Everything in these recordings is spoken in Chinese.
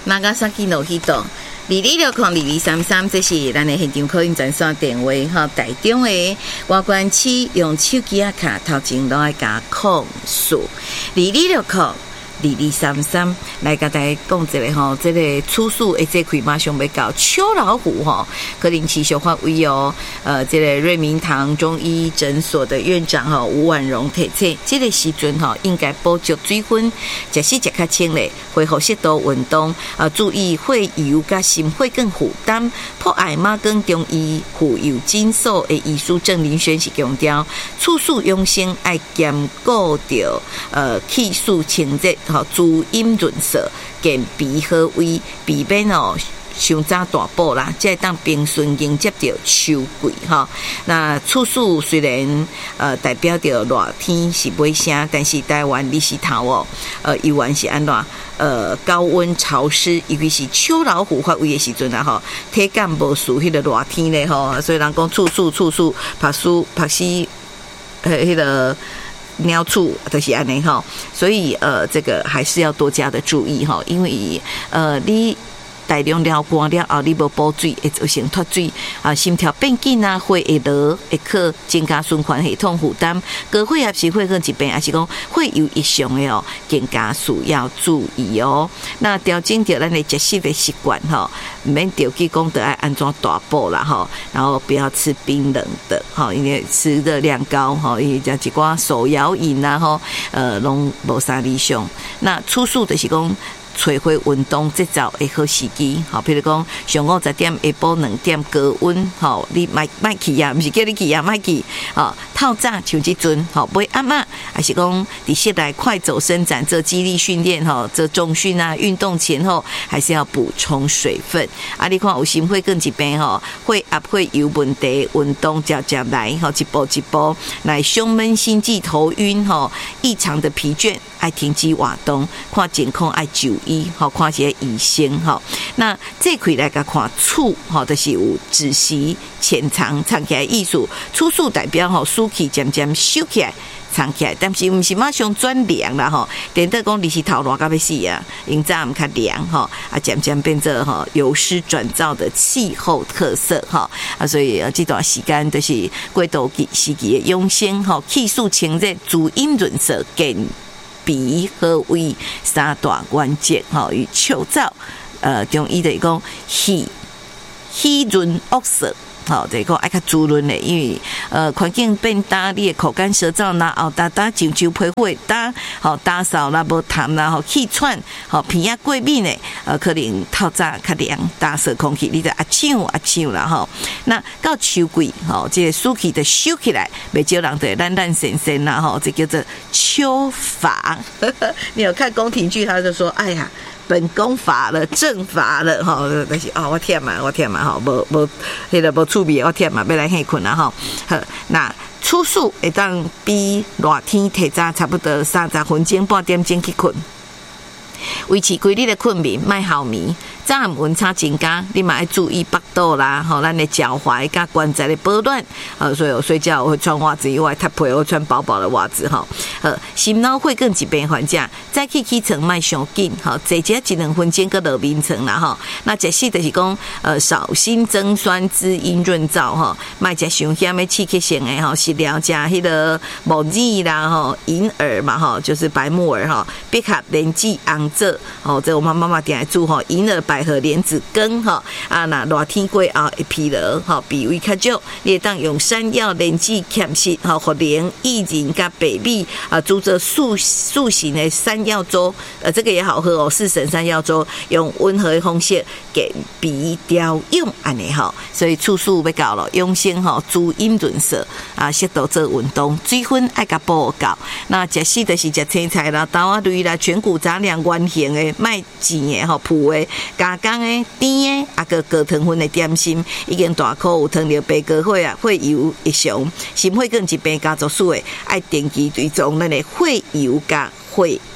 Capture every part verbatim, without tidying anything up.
Nagasaki no Hito， 二二六零二二三三，这是咱的现场客运专线电话哈。台中的外关市用手机啊卡头前都爱加控诉二二六零。二二三三来跟大家讲一个吼，这个处数诶，这开马上要到秋老虎吼，可能持续发威哦。呃，这个瑞明堂中医诊所的院长吼吴婉容提醒，这个时阵吼应该补足水分，食食食较清嘞，恢复适度运动，呃，注意血油甲心血管负担。破艾马根中医妇幼诊所的医师郑林轩是强调，处数养生爱兼顾着呃气数清热。好，滋阴润燥，健脾好胃，避免哦伤早大补啦，才会当平顺迎接着秋季哈。那处暑虽然呃代表着热天是袂啥，但是台湾日时头哦，呃，依然是安怎呃高温潮湿，尤其是秋老虎发威的时阵啊吼，体感无输迄个热天咧吼，所以人讲处暑处暑，拍死拍死，呃，迄个。鸟处就是安尼哈，所以呃，这个还是要多加的注意哈，因为呃，你大量了汗了后，你无补水，会造成脱水啊，心跳变紧啊，血会落，会可增加循环系统负担。高血压是血管疾病，还是讲血有异常的哦，更加需要注意哦。那调整掉咱的食食的习惯哈，唔免掉去讲得爱安怎大补啦哈，然后不要吃冰冷的哈，因为吃热量高哈，伊加一寡手摇饮啊哈，呃，拢无啥理想。那初数就是讲。找回运动节奏的好时机，好，譬如讲上午十点下晡两点高温，好，你卖卖去啊，不是叫你去啊，卖去，好，透早像这阵，好，不会暗嘛，还是讲你现在快走伸展做肌力训练，哈，做重训啊，运动前后还是要补充水分。啊，你看有心血管疾病哈，血压血有问题，运动渐渐来，哈，一步一步来胸闷、心悸、头晕，哈，异常的疲倦。爱停止活动，看健康爱就医，好看些医生哈。那这可以来个看处，哈，就是有止息、潜藏、藏起来艺术。处数代表哈，舒气渐渐收起来。藏起来，但是唔是马上转凉啦吼。等到讲你是头热到要死啊，因早唔较凉吼，啊渐渐变成吼由湿转燥的气候特色哈啊，所以这段时间就是过渡期时期的养生吼，气数清热、滋阴润燥、健脾和胃三大关键吼，与秋燥呃中医的讲气气润恶色。好，这个爱较滋润的，因为呃环境变大，你的口干舌燥啦，后打打上周皮肤打好打扫啦，无痰啦，好气喘，好鼻啊过敏的，呃可能透早较凉，打湿空气，你的啊呛啊呛啦吼。那到秋季，吼，这个暑气的收起来，袂少人对懒懒神神啦吼，这叫做秋乏。你有看宫廷剧，他就说，哎呀。本宫乏了，正乏了哈，但是哦，我忝嘛，我忝嘛哈，无无，迄个无趣味，我忝嘛，要来睡困啦哈。好，那初数会当比热天提早差不多三十分钟、半点钟去困，维持规律的困眠，莫耗眠。早暗温差增加，你嘛要注意腹肚啦，吼，咱的脚踝甲关节的保暖。呃，所以我睡觉我会穿袜子以外，搭配我穿薄薄的袜子哈。呃，心脑血管疾病患者，早起起床莫伤紧，吼，坐只一两分钟个落眠床啦吼。那这些就是讲，呃，少辛增酸，滋阴润燥吼，莫食伤咸的刺激性的吼，食了食迄个木耳啦吼，银耳嘛吼，就是白木耳哈，别卡莲子红枣，吼，这我妈妈妈点来煮吼，银耳白。百合莲子羹哈啊，那热天过后会疲劳哈，脾胃较少，你会当用山药、莲子、芡实哈，和莲、薏仁加白米啊，煮做素素型的山药粥，呃，这个也好喝哦，四神山药粥，用温和的方式给鼻调用安尼哈，所以处暑要到了，养生哈，滋阴润燥啊，适度做运动，水分爱甲补够。那食食就是食青菜啦、豆啊类啦、全谷杂粮、圆形的、麦甜的吼、铺的。加工的甜的，啊个高糖分的点心，已经大颗有糖尿病高血压、血油异常、心血管疾病家族史的，爱定期追踪咱的血油加血压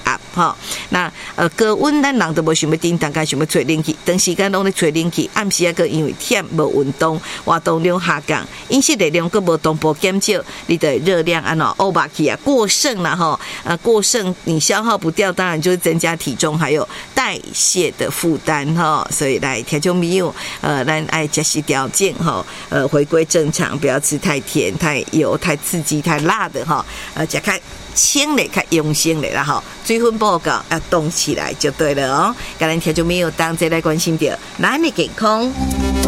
压哈。那呃高温咱人都无想要叮当，该想要吹冷气，长时间拢咧吹冷气，暗时啊个因为忝无运动，活动量下降，饮食热量个无同步减少，你的热量安怎欧巴去啊过剩了哈，呃过剩你消耗不掉，当然就是增加体重还有代谢的负担哈。所以来听众朋友，呃，咱爱食食条件哈，呃回归正常，不要吃太甜、太油、太刺激、太辣的哈，呃，食较清的、较用心的啦哈，水分报告要动起来就对了哦。甲咱听众朋友当再来关心着咱的健康。